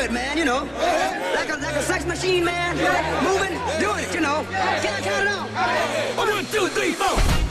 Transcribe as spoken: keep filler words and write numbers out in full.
it, man, you know. Like a, like a sex machine, man. Moving, doing it, you know. Can I count it on? One, two, three, four.